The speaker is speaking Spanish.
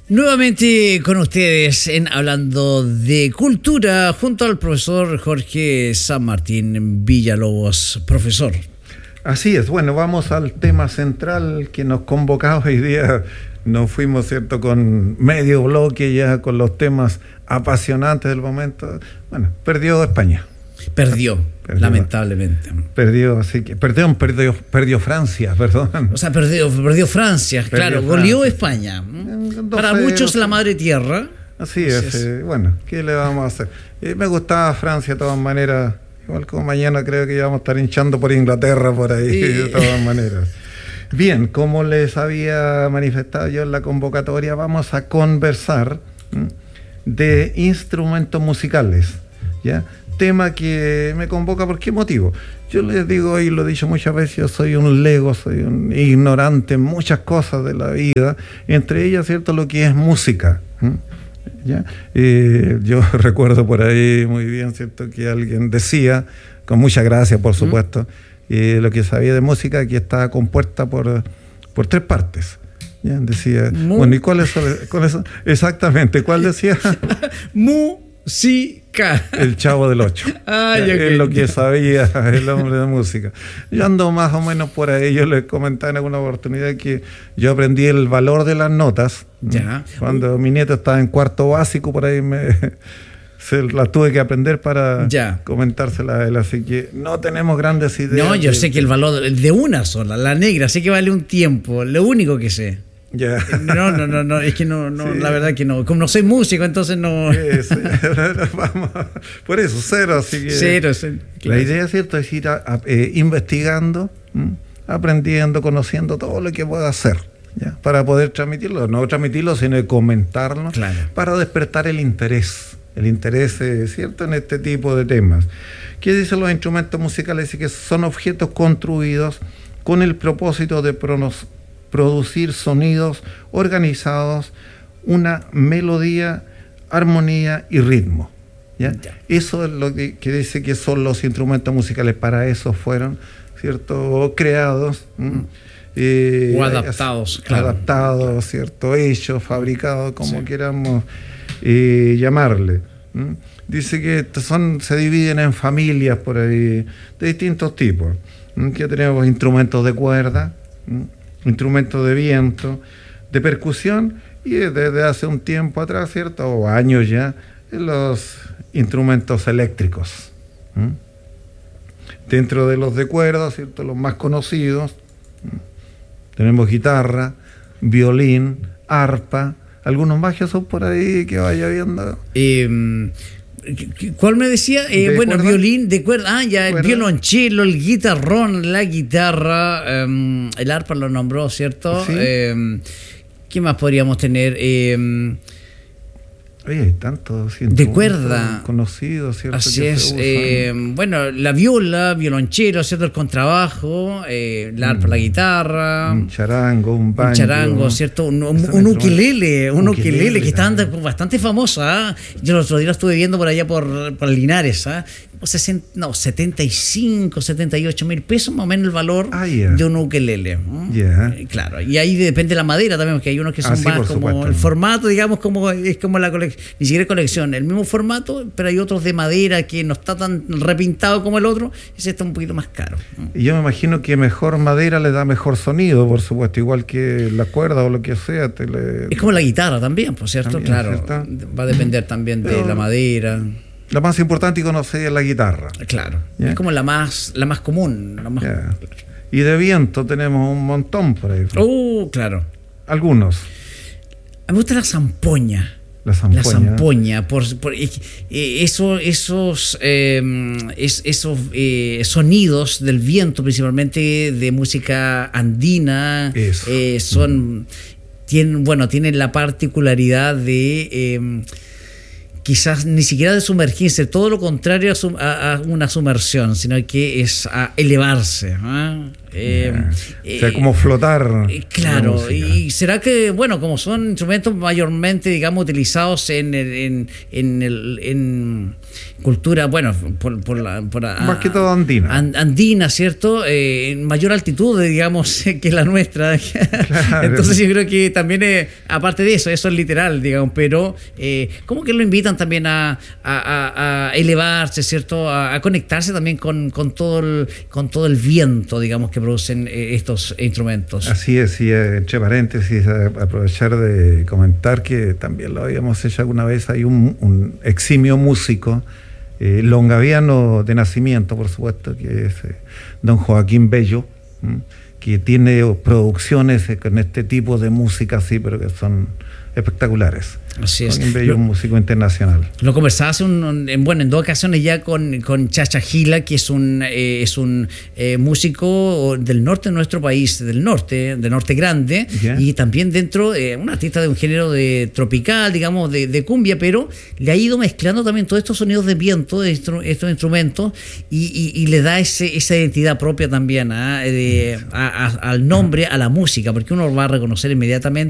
Nuevamente con ustedes en Hablando de Cultura junto al profesor Jorge San Martín Villalobos. Profesor. Así es, bueno, vamos al tema central que nos convocaba hoy día. Nos fuimos, ¿cierto?, con medio bloque ya con los temas apasionantes del momento. Bueno, perdió España. Perdió, lamentablemente. Perdió Francia, perdón. O sea, perdió Francia, claro, goleó España. Para muchos la madre tierra. Así es. Bueno, ¿qué le vamos a hacer? Me gustaba Francia de todas maneras. Igual como mañana creo que ya vamos a estar hinchando por Inglaterra por ahí, de todas maneras. Bien, como les había manifestado yo en la convocatoria, vamos a conversar de instrumentos musicales, ¿ya? Tema que me convoca, ¿por qué motivo? Yo les digo, y lo he dicho muchas veces, yo soy un lego, soy un ignorante en muchas cosas de la vida, entre ellas, ¿cierto?, lo que es música, ¿ya? Yo recuerdo por ahí muy bien, ¿cierto?, que alguien decía, con mucha gracia, por supuesto, lo que sabía de música, que estaba compuesta por tres partes. ¿Ya? Decía, bueno, ¿y cuáles son? Exactamente, ¿cuál decía? Música. El Chavo del Ocho. Es lo que sabía el hombre de música. Yo ando más o menos por ahí. Yo les comentaba en alguna oportunidad que yo aprendí el valor de las notas. Ya. Cuando mi nieto estaba en cuarto básico, por ahí se las tuve que aprender para comentársela a él. Así que no tenemos grandes ideas. No, yo sé que el valor de una sola, la negra, sé que vale un tiempo. Lo único que sé. Ya. No, es que no, Sí. La verdad que no. Como no soy músico, entonces no. Sí. Vamos, por eso, cero, así que. Cero, la idea, ¿cierto?, es ir investigando, aprendiendo, conociendo todo lo que pueda hacer, ¿ya? Para poder transmitirlo, no transmitirlo, sino comentarlo, claro, para despertar el interés, ¿cierto?, en este tipo de temas. ¿Qué dicen los instrumentos musicales? Dice que son objetos construidos con el propósito de producir sonidos organizados, una melodía, armonía y ritmo, ¿ya? Eso es lo que dice que son los instrumentos musicales. Para eso fueron, ¿cierto?, creados, o adaptados, claro. Adaptados, ¿cierto?, hechos, fabricados, como queramos llamarle. Dice que se dividen en familias por ahí de distintos tipos. Que tenemos instrumentos de cuerda, instrumentos de viento, de percusión, y desde hace un tiempo atrás, ¿cierto?, o años ya, los instrumentos eléctricos. Dentro de los de cuerda, ¿cierto?, los más conocidos, tenemos guitarra, violín, arpa, algunos más que son por ahí que vaya viendo. ¿Cuál me decía? Bueno, cuerda, violín, de cuerda. El violonchelo, el guitarrón, la guitarra, el arpa lo nombró, ¿cierto? Sí. ¿Qué más podríamos tener? Oye, hay tantos de cuerda conocidos, ¿cierto? Así es. Bueno, la viola, violonchelo, ¿cierto? El contrabajo, el arpa, la guitarra. Un charango, un banjo. Un charango, ¿cierto? Un ukelele que está bastante famosa. Yo el otro día lo estuve viendo por allá por Linares. 75, 78 mil pesos más o menos el valor de un ukelele. Claro, y ahí depende de la madera también, porque hay unos que son más como el formato, digamos, es como la colección, ni siquiera colección, el mismo formato, pero hay otros de madera que no está tan repintado como el otro, ese está un poquito más caro. Y yo me imagino que mejor madera le da mejor sonido, por supuesto, igual que la cuerda o lo que sea. Es como la guitarra también, por cierto, también, claro, ¿cierto? Va a depender también de la madera. La más importante y conocida es la guitarra. Claro, ¿ya? Es como la más común. Y de viento tenemos un montón por ahí. Claro. Algunos. Me gusta la zampoña. La zampoña, por esos sonidos del viento, principalmente de música andina, tienen la particularidad de quizás ni siquiera de sumergirse, todo lo contrario a una sumersión, sino que es a elevarse. O sea, como flotar. Claro, y será que, bueno, como son instrumentos mayormente, digamos, utilizados en cultura, bueno, más que todo andina. Andina, ¿cierto? En mayor altitud, digamos, que la nuestra. Claro. Entonces yo creo que también, aparte de eso es literal, digamos, pero como que lo invitan también a elevarse, ¿cierto? A conectarse también con todo el viento, digamos, que producen estos instrumentos. Así es, y entre paréntesis, aprovechar de comentar que también lo habíamos hecho alguna vez, hay un eximio músico, longaviano de nacimiento, por supuesto, que es don Joaquín Bello, que tiene producciones con este tipo de música así, pero que son espectaculares. Así es. Joaquín Bello, un músico internacional. Lo conversaba en 2 ocasiones ya con Chacha Gila, que es un músico del norte de nuestro país, del norte grande, y también dentro, un artista de un género de tropical, digamos, de cumbia, pero le ha ido mezclando también todos estos sonidos de viento, de estos instrumentos, y le da esa identidad propia también al nombre, a la música, porque uno va a reconocer inmediatamente